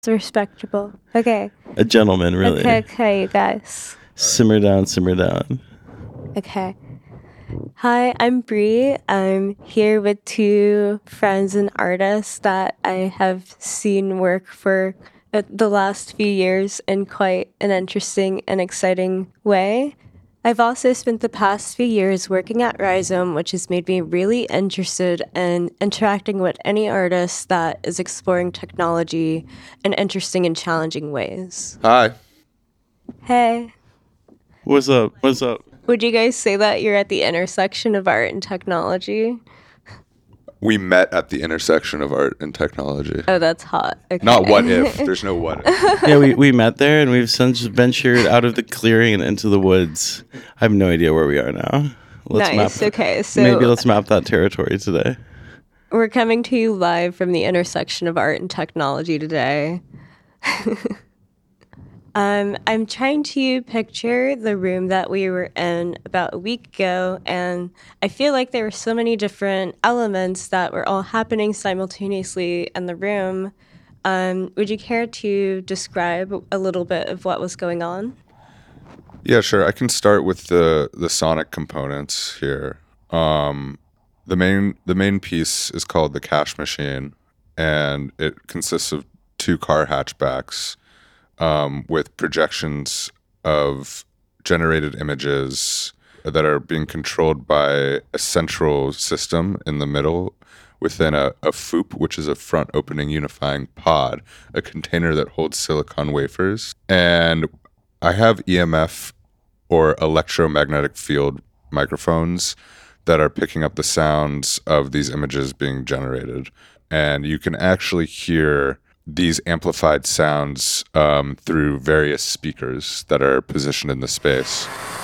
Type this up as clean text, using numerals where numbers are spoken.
It's respectable. Okay. A gentleman, really. Okay, you guys. Simmer down, simmer down. Okay. Hi, I'm Bree. I'm here with two friends and artists that I have seen work for the last few years in quite an interesting and exciting way. I've also spent the past few years working at Rhizome, which has made me really interested in interacting with any artist that is exploring technology in interesting and challenging ways. Hi. Hey, What's up? What's up? would you guys say that you're at the intersection of art and technology? We met at the intersection of art and technology. Oh, that's hot. Okay. Not what if. There's no what if. Yeah, we met there and we've since ventured out of the clearing and into the woods. I have no idea where we are now. Nice. Okay, so maybe let's map that territory today. we're coming to you live from the intersection of art and technology today. I'm trying to picture the room that we were in about a week ago, and I feel like there were so many different elements that were all happening simultaneously in the room. Would you care to describe a little bit of what was going on? Yeah, sure. I can start with the sonic components here. The main piece is called the Cash Machine, and it consists of two car hatchbacks with projections of generated images that are being controlled by a central system in the middle within a FOUP, which is a front opening unifying pod, a container that holds silicon wafers. And I have EMF or electromagnetic field microphones that are picking up the sounds of these images being generated. And you can actually hear these amplified sounds through various speakers that are positioned in the space.